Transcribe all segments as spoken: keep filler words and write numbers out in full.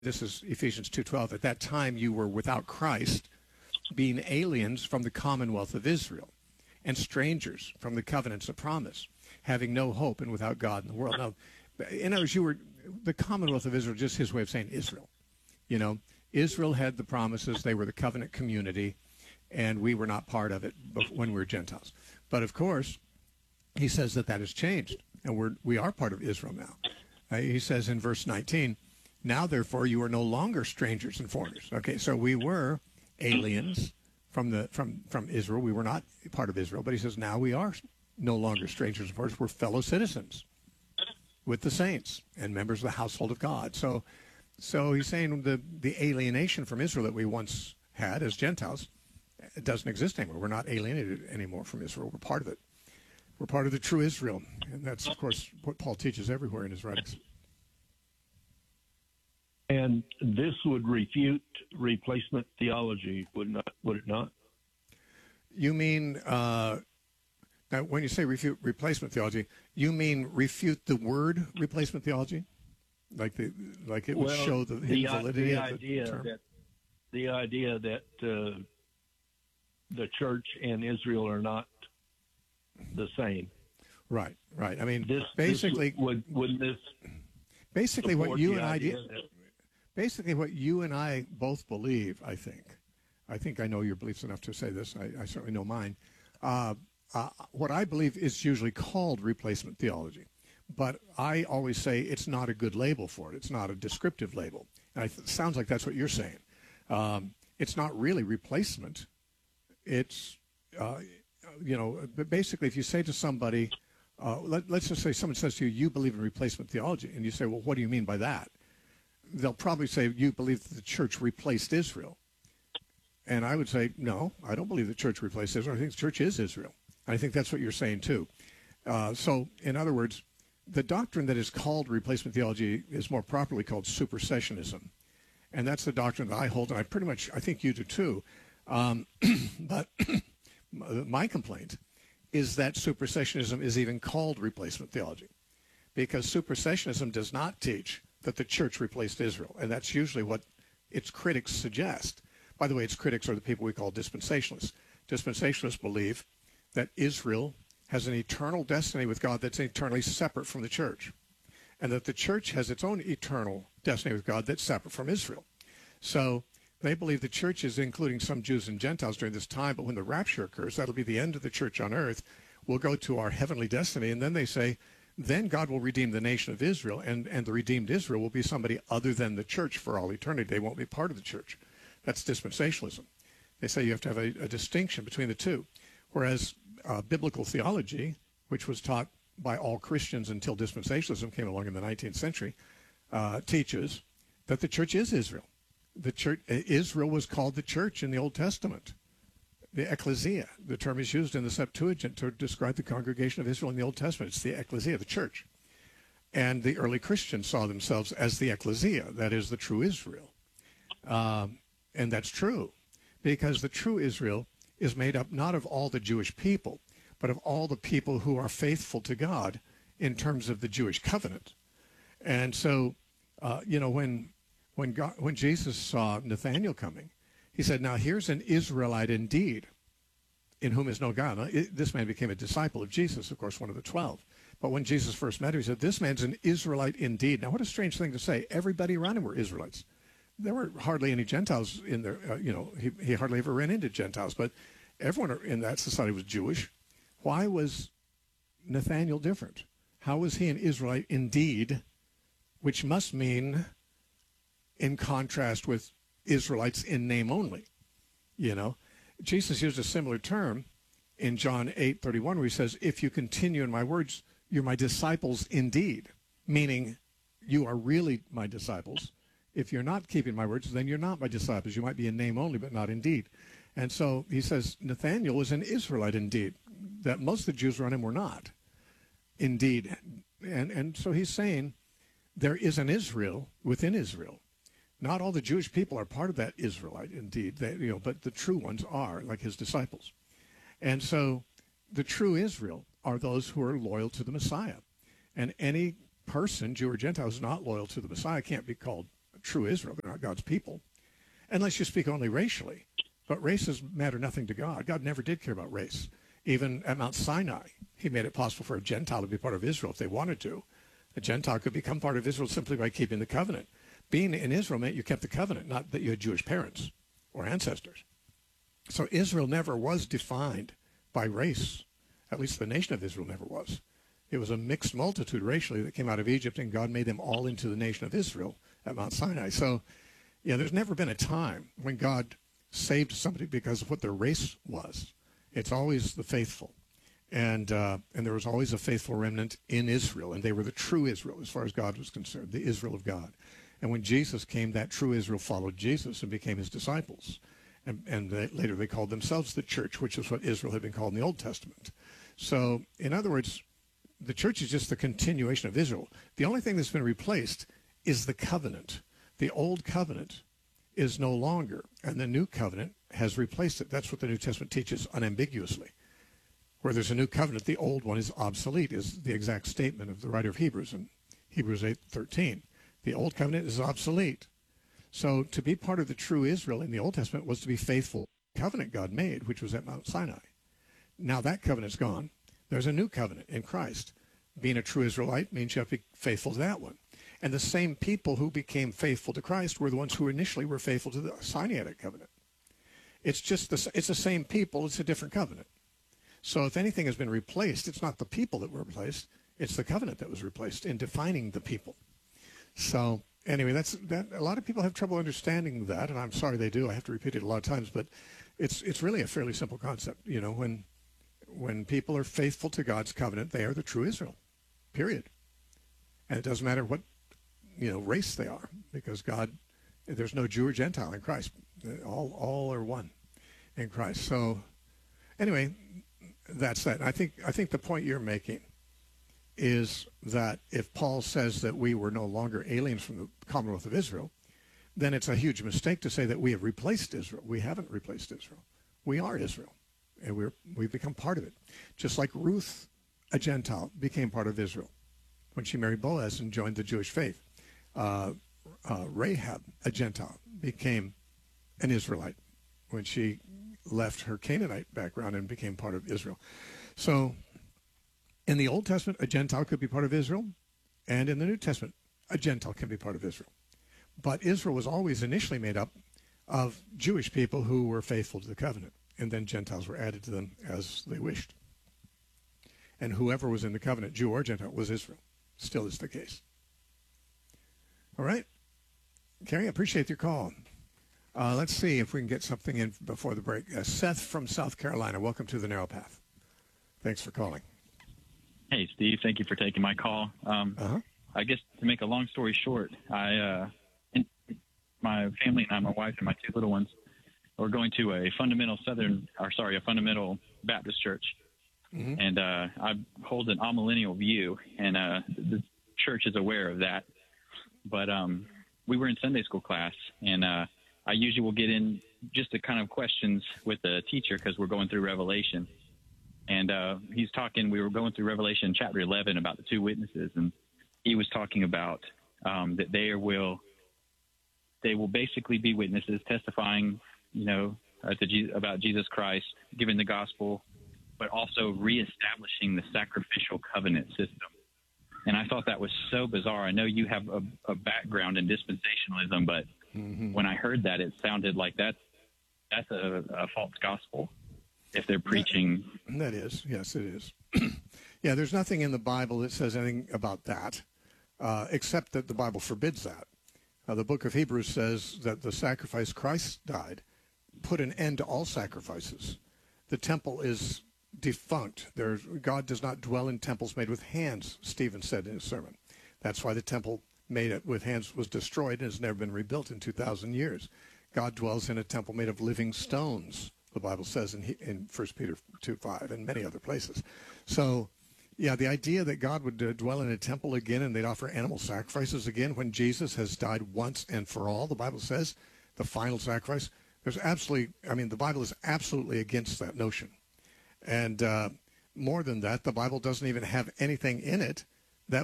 this is Ephesians two twelve, at that time you were without Christ, being aliens from the commonwealth of Israel and strangers from the covenants of promise, having no hope and without God in the world. Now, in other words, you were the commonwealth of Israel, just his way of saying Israel. You know, Israel had the promises. They were the covenant community, and we were not part of it when we were Gentiles. But, of course, he says that that has changed, and we're, we are part of Israel now. Uh, he says in verse nineteen, now, therefore, you are no longer strangers and foreigners. Okay, so we were aliens from the from, from Israel. We were not part of Israel, but he says now we are no longer strangers and foreigners. We're fellow citizens with the saints and members of the household of God. So so he's saying the, the alienation from Israel that we once had as Gentiles, it doesn't exist anymore. We're not alienated anymore from Israel. We're part of it. We're part of the true Israel. And that's, of course, what Paul teaches everywhere in his writings. And this would refute replacement theology, would not? Would it not? You mean, uh, now when you say refute replacement theology, you mean refute the word replacement theology? Like the like it would well, show the, the invalidity the of the idea term? that the idea that uh, the church and Israel are not the same. Right, right. I mean, this basically, this would would this basically what you and I did. did. Basically, what you and I both believe, I think, I think I know your beliefs enough to say this. I, I certainly know mine. Uh, uh, what I believe is usually called replacement theology, but I always say it's not a good label for it. It's not a descriptive label. And it sounds like that's what you're saying. Um, it's not really replacement. It's, uh, you know, but basically, if you say to somebody, uh, let, let's just say someone says to you, you believe in replacement theology, and you say, well, what do you mean by that? They'll probably say, you believe that the church replaced Israel. And I would say, no, I don't believe the church replaced Israel. I think the church is Israel. I think that's what you're saying, too. Uh, so, in other words, the doctrine that is called replacement theology is more properly called supersessionism. And that's the doctrine that I hold, and I pretty much, I think you do, too. Um, but my complaint is that supersessionism is even called replacement theology, because supersessionism does not teach that the church replaced Israel. And that's usually what its critics suggest. By the way, its critics are the people we call dispensationalists. Dispensationalists believe that Israel has an eternal destiny with God that's eternally separate from the church, and that the church has its own eternal destiny with God that's separate from Israel. So they believe the church is including some Jews and Gentiles during this time, but when the rapture occurs, that'll be the end of the church on earth. We'll go to our heavenly destiny, and then they say, then God will redeem the nation of Israel, and, and the redeemed Israel will be somebody other than the church for all eternity. They won't be part of the church. That's dispensationalism. They say you have to have a, a distinction between the two. Whereas uh, biblical theology, which was taught by all Christians until dispensationalism came along in the nineteenth century, uh, teaches that the church is Israel. The church, Israel was called the church in the Old Testament. The ecclesia, the term is used in the Septuagint to describe the congregation of Israel in the Old Testament. It's the ecclesia, the church. And the early Christians saw themselves as the ecclesia, that is the true Israel. Um, and that's true, because the true Israel is made up not of all the Jewish people, but of all the people who are faithful to God in terms of the Jewish covenant. And so, uh, you know, when when God, when Jesus saw Nathanael coming, he said, now here's an Israelite indeed, in whom is no God. Now, it, this man became a disciple of Jesus, of course, one of the twelve. But when Jesus first met him, he said, this man's an Israelite indeed. Now, what a strange thing to say. Everybody around him were Israelites. There were hardly any Gentiles in there. Uh, you know, he, he hardly ever ran into Gentiles, but everyone in that society was Jewish. Why was Nathanael different? How was he an Israelite indeed, which must mean in contrast with Israelites in name only? You know, Jesus used a similar term in John eight thirty-one, where he says, if you continue in my words, you're my disciples indeed, meaning you are really my disciples. If you're not keeping my words, then you're not my disciples. You might be in name only, but not in deed. And so he says Nathanael was an Israelite indeed, that most of the Jews around him were not indeed. And, and so he's saying there is an Israel within Israel. Not all the Jewish people are part of that Israelite indeed, they, you know, but the true ones are, like his disciples. And so the true Israel are those who are loyal to the Messiah. And any person, Jew or Gentile, who's not loyal to the Messiah can't be called true Israel. They're not God's people, unless you speak only racially. But races matter nothing to God. God never did care about race. Even at Mount Sinai, he made it possible for a Gentile to be part of Israel if they wanted to. A Gentile could become part of Israel simply by keeping the covenant. Being in Israel meant you kept the covenant, not that you had Jewish parents or ancestors. So Israel never was defined by race. At least the nation of Israel never was. It was a mixed multitude racially that came out of Egypt, and God made them all into the nation of Israel at Mount Sinai. So, yeah, there's never been a time when God saved somebody because of what their race was. It's always the faithful. And uh, and there was always a faithful remnant in Israel, and they were the true Israel as far as God was concerned, the Israel of God. And when Jesus came, that true Israel followed Jesus and became his disciples. And, and they, later they called themselves the church, which is what Israel had been called in the Old Testament. So, in other words, the church is just the continuation of Israel. The only thing that's been replaced is the covenant. The old covenant is no longer, and the new covenant has replaced it. That's what the New Testament teaches unambiguously. Where there's a new covenant, the old one is obsolete, is the exact statement of the writer of Hebrews in Hebrews eight thirteen. The old covenant is obsolete. So to be part of the true Israel in the Old Testament was to be faithful to the covenant God made, which was at Mount Sinai. Now that covenant's gone. There's a new covenant in Christ. Being a true Israelite means you have to be faithful to that one. And the same people who became faithful to Christ were the ones who initially were faithful to the Sinaitic covenant. It's just the, it's the same people. It's a different covenant. So if anything has been replaced, it's not the people that were replaced. It's the covenant that was replaced in defining the people. So anyway, that's that. A lot of people have trouble understanding that, and I'm sorry they do. I have to repeat it a lot of times, but it's it's really a fairly simple concept. You know, when when people are faithful to God's covenant, they are the true Israel, period. And it doesn't matter what, you know, race they are, because God, there's no Jew or Gentile in Christ. All all are one in Christ. So anyway, that's that. I think I think the point you're making is that if Paul says that we were no longer aliens from the Commonwealth of Israel, then it's a huge mistake to say that we have replaced Israel. We haven't replaced Israel. We are Israel, and we're, we've become part of it. Just like Ruth, a Gentile, became part of Israel when she married Boaz and joined the Jewish faith. Uh, uh, Rahab, a Gentile, became an Israelite when she left her Canaanite background and became part of Israel. So in the Old Testament, a Gentile could be part of Israel, and in the New Testament, a Gentile can be part of Israel. But Israel was always initially made up of Jewish people who were faithful to the covenant, and then Gentiles were added to them as they wished. And whoever was in the covenant, Jew or Gentile, was Israel. Still is the case. All right. Carrie, I appreciate your call. Uh, let's see if we can get something in before the break. Uh, Seth from South Carolina, welcome to the Narrow Path. Thanks for calling. Hey, Steve. Thank you for taking my call. Um, uh-huh. I guess to make a long story short, I, uh, my family and I, my wife and my two little ones, were going to a fundamental Southern, or sorry, a fundamental Baptist church. Mm-hmm. And uh, I hold an amillennial view, and uh, the church is aware of that. But um, we were in Sunday school class, and uh, I usually will get in just the kind of questions with the teacher because we're going through Revelation. And uh, he's talking, we were going through Revelation chapter eleven about the two witnesses, and he was talking about um, that they will, they will basically be witnesses testifying, you know, uh, to, about Jesus Christ, giving the gospel, but also reestablishing the sacrificial covenant system. And I thought that was so bizarre. I know you have a, a background in dispensationalism, but mm-hmm. when I heard that, it sounded like that, that's a, a false gospel. If they're preaching. That, that is. Yes, it is. Yeah, there's nothing in the Bible that says anything about that, uh, except that the Bible forbids that. Uh, the book of Hebrews says that the sacrifice Christ died put an end to all sacrifices. The temple is defunct. There, God does not dwell in temples made with hands, Stephen said in his sermon. That's why the temple made with hands was destroyed and has never been rebuilt in two thousand years. God dwells in a temple made of living stones, the Bible says in, in First Peter two five and many other places. So, yeah, the idea that God would uh, dwell in a temple again and they'd offer animal sacrifices again when Jesus has died once and for all, the Bible says, the final sacrifice, there's absolutely, I mean, the Bible is absolutely against that notion. And uh, more than that, the Bible doesn't even have anything in it that would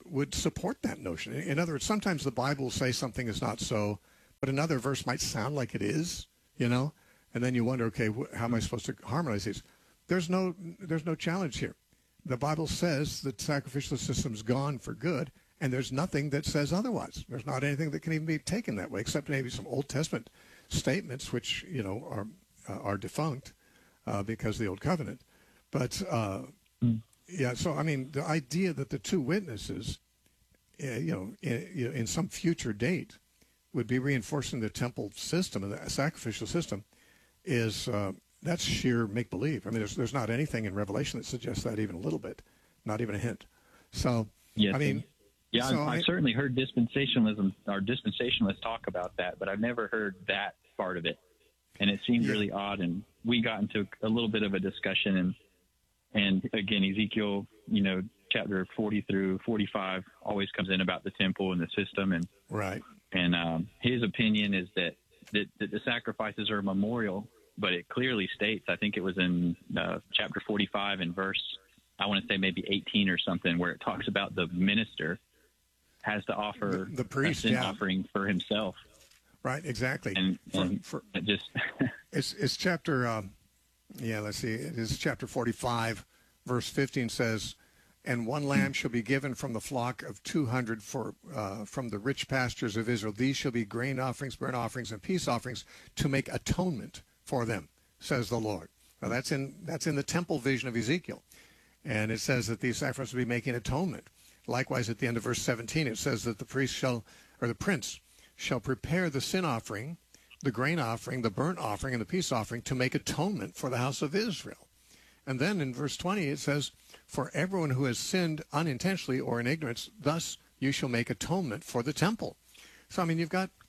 would support that notion. In other words, sometimes the Bible will say something is not so, but another verse might sound like it is, you know, and then you wonder, okay, wh- how am I supposed to harmonize these? There's no, there's no challenge here. The Bible says that sacrificial system's gone for good, and there's nothing that says otherwise. There's not anything that can even be taken that way, except maybe some Old Testament statements, which, you know, are uh, are defunct uh, because of the Old Covenant. But uh, mm. yeah, so I mean, the idea that the two witnesses, uh, you know, in, in some future date, would be reinforcing the temple system and the sacrificial system is uh, that's sheer make believe. I mean, there's there's not anything in Revelation that suggests that even a little bit, not even a hint. So yes, I mean. Yeah, so I've, I've I, certainly heard dispensationalism or dispensationalists talk about that, but I've never heard that part of it. And it seemed yeah. really odd. And we got into a little bit of a discussion. And, and again, Ezekiel, you know, chapter forty through forty-five always comes in about the temple and the system. And right. And um, his opinion is that, that, that the sacrifices are memorial, but it clearly states, I think it was in uh, chapter forty-five and verse, I want to say maybe eighteen or something, where it talks about the minister has to offer the, the priest, a sin yeah. offering for himself. Right, exactly. And, for, and for, it just it's, it's chapter, um, yeah, let's see, it is chapter forty-five, verse fifteen says, and one lamb shall be given from the flock of two hundred for uh, from the rich pastures of Israel. These shall be grain offerings, burnt offerings, and peace offerings to make atonement for them, says the Lord. Now that's in that's in the temple vision of Ezekiel. And it says that these sacrifices will be making atonement. Likewise, at the end of verse seventeen, it says that the priest shall, or the prince, shall prepare the sin offering, the grain offering, the burnt offering, and the peace offering to make atonement for the house of Israel. And then in verse twenty, it says, for everyone who has sinned unintentionally or in ignorance, thus you shall make atonement for the temple. So, I mean, you've got,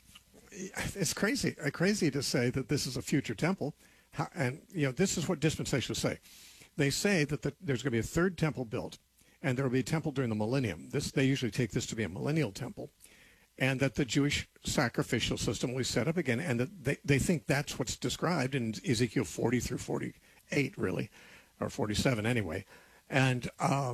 it's crazy, crazy to say that this is a future temple. How, and, you know, this is what dispensationalists say. They say that the, there's going to be a third temple built, and there will be a temple during the millennium. This, they usually take this to be a millennial temple, and that the Jewish sacrificial system will be set up again, and that they, they think that's what's described in Ezekiel forty through forty-eight, really, or forty-seven anyway. And, uh,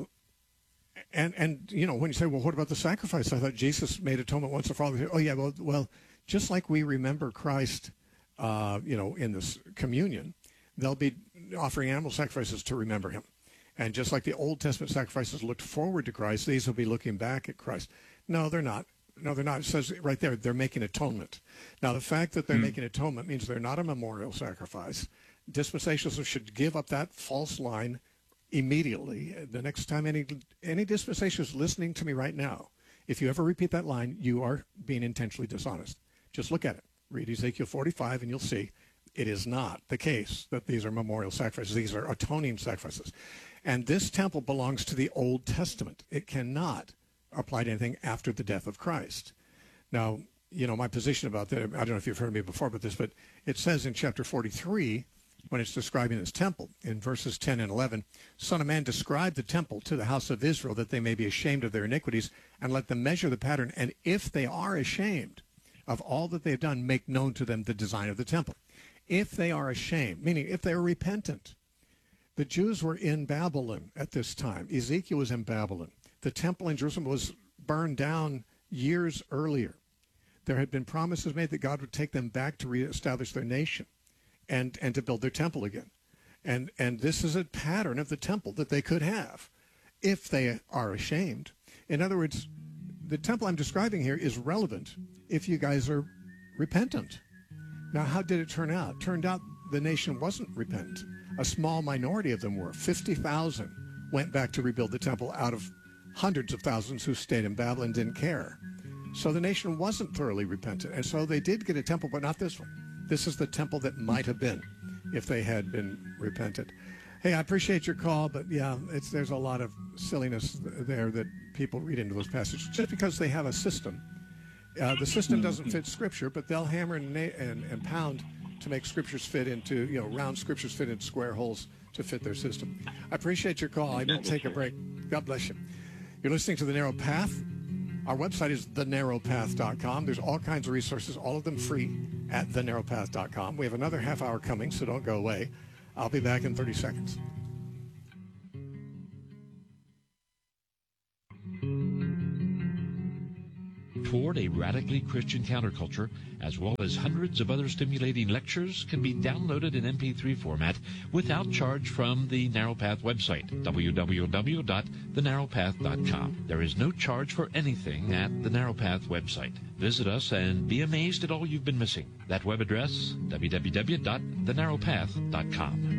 and, and you know, when you say, well, what about the sacrifice? I thought Jesus made atonement once and for all. Oh, yeah, well, well, just like we remember Christ, uh, you know, in this communion, they'll be offering animal sacrifices to remember him. And just like the Old Testament sacrifices looked forward to Christ, these will be looking back at Christ. No, they're not. No, they're not. It says right there, they're making atonement. Now, the fact that they're mm. making atonement means they're not a memorial sacrifice. Dispensationalists should give up that false line immediately. The next time any any dispensationalist listening to me right now, if you ever repeat that line, you are being intentionally dishonest. Just look at it. Read Ezekiel forty-five, and you'll see it is not the case that these are memorial sacrifices. These are atoning sacrifices. And this temple belongs to the Old Testament. It cannot apply to anything after the death of Christ. Now, you know, my position about that, I don't know if you've heard me before about this, but it says in chapter forty-three, when it's describing this temple, in verses ten and eleven, Son of man, describe the temple to the house of Israel, that they may be ashamed of their iniquities, and let them measure the pattern. And if they are ashamed of all that they've done, make known to them the design of the temple. If they are ashamed, meaning if they are repentant. The Jews were in Babylon at this time. Ezekiel was in Babylon. The temple in Jerusalem was burned down years earlier. There had been promises made that God would take them back to reestablish their nation and, and to build their temple again. And, and this is a pattern of the temple that they could have if they are ashamed. In other words, the temple I'm describing here is relevant if you guys are repentant. Now, how did it turn out? It turned out the nation wasn't repentant. A small minority of them were. fifty thousand went back to rebuild the temple out of hundreds of thousands who stayed in Babylon and didn't care. So the nation wasn't thoroughly repentant. And so they did get a temple, but not this one. This is the temple that might have been if they had been repentant. Hey, I appreciate your call, but yeah, it's, there's a lot of silliness there that people read into those passages just because they have a system. Uh, the system doesn't fit Scripture, but they'll hammer and, na- and, and pound to make Scriptures fit into, you know, round Scriptures fit into square holes to fit their system. I appreciate your call. I will take a break. God bless you. You're listening to The Narrow Path. Our website is the narrow path dot com. There's all kinds of resources, all of them free at the narrow path dot com. We have another half hour coming, so don't go away. I'll be back in thirty seconds. Toward a Radically Christian Counterculture, as well as hundreds of other stimulating lectures, can be downloaded in M P three format without charge from the Narrow Path website, w w w dot the narrow path dot com. There is no charge for anything at the Narrow Path website. Visit us and be amazed at all you've been missing. That web address, w w w dot the narrow path dot com.